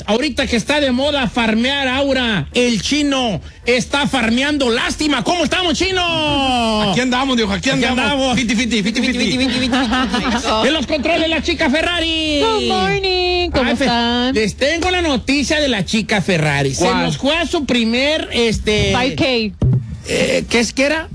ahorita que está de moda farmear, Aura, el chino está farmeando. Lástima, ¿cómo estamos, chino? Aquí andamos, Dios, aquí andamos. Fiti. En los controles, la chica Ferrari. Good morning, ¿cómo están? Les tengo la noticia de la chica Ferrari. ¿Cuál? Se nos fue a su primer, 5K. ¿qué era?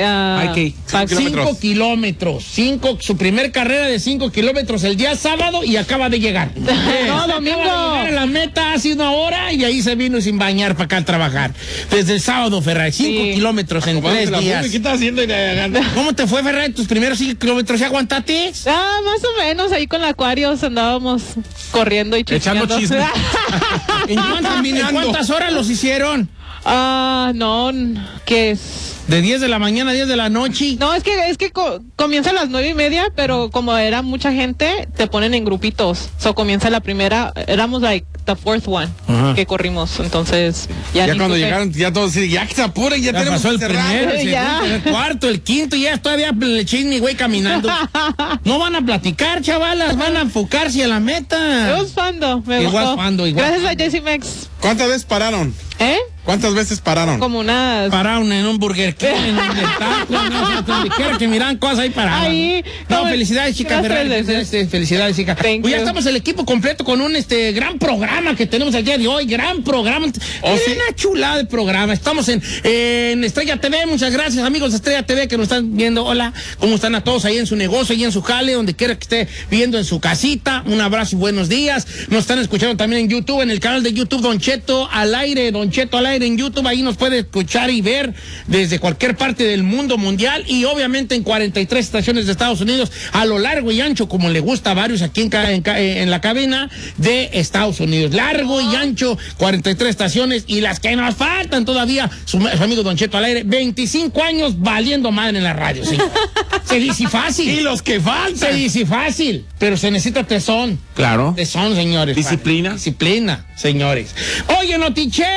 5 kilómetros. Su primer carrera de 5 kilómetros el día sábado y acaba de llegar. No, domingo. Acaba de llegar a la meta hace una hora y ahí se vino sin bañar para acá a trabajar. Desde el sábado, Ferrari, 5 kilómetros en 3 días. ¿Qué estás haciendo? ¿Cómo te fue, Ferrari, tus primeros 5 kilómetros? ¿Ya aguantaste? Más o menos, ahí con la Aquarius andábamos corriendo y Echando chisme. ¿En cuántas horas los hicieron? No, ¿qué es? De 10 de la mañana a 10 de la noche. No, es que comienza a las 9:30, pero como era mucha gente, te ponen en grupitos. Comienza la primera, éramos the fourth one que corrimos, entonces ya cuando llegaron, ya todos ya que se apuren, ya tenemos pasó el que cerrar. primero, el segundo, el cuarto, el quinto, y ya todavía le chisme, güey, caminando. No van a platicar, chavalas, van a enfocarse a la meta. It was fun, though. Me Igual gustó. igual. Gracias a Jesse Mex. ¿Cuántas veces pararon? ¿Cuántas veces pararon? Como unas... Pararon en un Burger King, en un taco, no sé, donde quiera que miran cosas ahí paraban. Ahí, no, felicidades, chica Ferrari. Felicidades, chica. Thank Ya you. estamos el equipo completo con un gran programa que tenemos el día de hoy. Gran programa. Una chulada de programa. Estamos en Estrella TV. Muchas gracias, amigos de Estrella TV que nos están viendo. Hola, ¿cómo están a todos ahí en su negocio, ahí en su jale, donde quiera que esté viendo en su casita? Un abrazo y buenos días. Nos están escuchando también en YouTube, en el canal de YouTube Don Cheto al aire en YouTube. Ahí nos puede escuchar y ver desde cualquier parte del mundo mundial y obviamente en 43 estaciones de Estados Unidos a lo largo y ancho, como le gusta a varios aquí en la cabina de Estados Unidos. Largo y ancho, 43 estaciones y las que nos faltan todavía, su amigo Don Cheto al aire, 25 años valiendo madre en la radio, sí. Se dice fácil. Y los que faltan. Se dice fácil, pero se necesita tesón. Claro. Tesón, señores. Disciplina. Disciplina, señores. Oye, Notiche.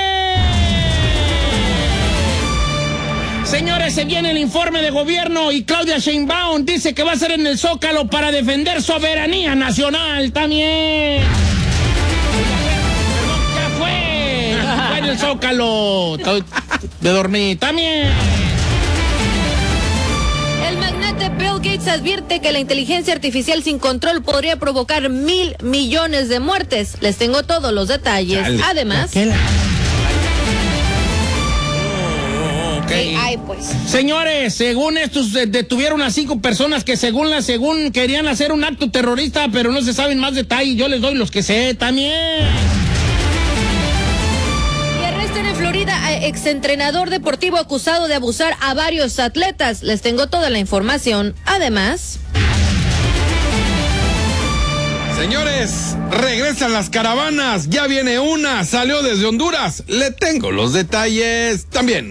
Señores, se viene el informe de gobierno y Claudia Sheinbaum dice que va a ser en el Zócalo para defender soberanía nacional también. Ya fue en el Zócalo. Estoy de dormir también. El magnate Bill Gates advierte que la inteligencia artificial sin control podría provocar 1,000 millones de muertes. Les tengo todos los detalles. Chale. Además... Okay. Ay, pues. Señores, según estos detuvieron a 5 personas que según querían hacer un acto terrorista, pero no se saben más detalles. Yo les doy los que sé también. Y arrestan en Florida a exentrenador deportivo acusado de abusar a varios atletas. Les tengo toda la información. Además... Señores, regresan las caravanas. Ya viene una, salió desde Honduras. Le tengo los detalles también.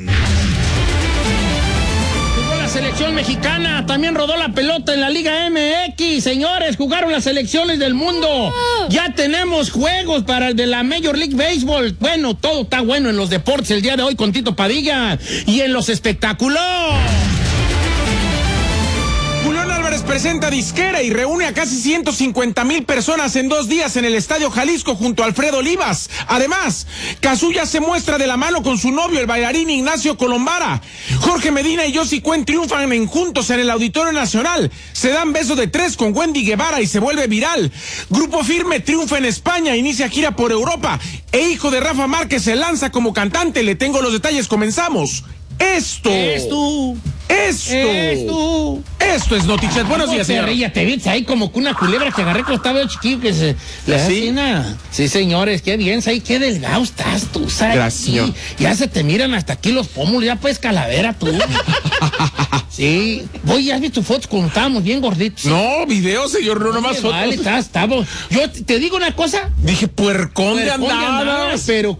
La selección mexicana también rodó la pelota en la Liga MX. Señores, jugaron las selecciones del mundo. Ya tenemos juegos para el de la Major League Baseball. Bueno, todo está bueno en los deportes el día de hoy con Tito Padilla. Y en los espectáculos. Julián Álvarez presenta disquera y reúne a casi 150,000 personas en 2 días en el Estadio Jalisco junto a Alfredo Olivas. Además, Kazuya se muestra de la mano con su novio, el bailarín Ignacio Colombara. Jorge Medina y Yossi Cuen triunfan juntos en el Auditorio Nacional. Se dan beso de 3 con Wendy Guevara y se vuelve viral. Grupo Firme triunfa en España, inicia gira por Europa. E hijo de Rafa Márquez se lanza como cantante. Le tengo los detalles, comenzamos. Esto es Notichet. Buenos días, señor. Te viste ahí como que una culebra que agarré cuando estaba chiquillo que se le asesina. Sí, señores, qué bien, ahí qué delgado estás tú, ¿sabes? Gracias, señor. Ya se te miran hasta aquí los pómulos, ya puedes calavera tú. Sí. Voy, ya vi tus fotos cuando estábamos bien gorditos. No, video, señor, no nomás fotos. Vale, estamos. Yo te digo una cosa. Dije, puercón de andadas. Pero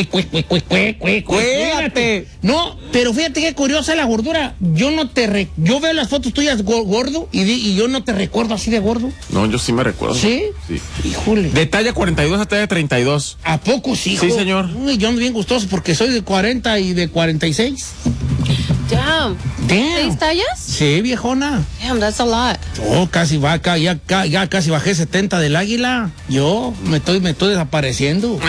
cuídate. No, pero fíjate qué curiosa la gordura. Yo veo las fotos tuyas gordo y yo no te recuerdo así de gordo. No, yo sí me recuerdo. ¿Sí? Sí. Híjole. De talla 42 a talla 32. ¿A poco sí, hijo? Sí, señor. Uy, yo ando bien gustoso porque soy de 40 y de 46. Damn. 6 tallas? Sí, viejona. Damn, that's a lot. Oh, ya casi bajé 70 del águila. Yo me estoy desapareciendo.